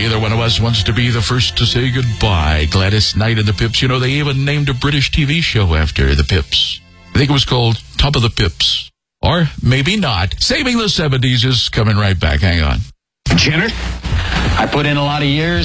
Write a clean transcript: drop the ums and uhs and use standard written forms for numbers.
Neither one of us wants to be the first to say goodbye. Gladys Knight and the Pips. You know, they even named a British TV show after the Pips. I think it was called Top of the Pips. Or maybe not. Saving the 70s is coming right back. Hang on. Jenner, I put in a lot of years.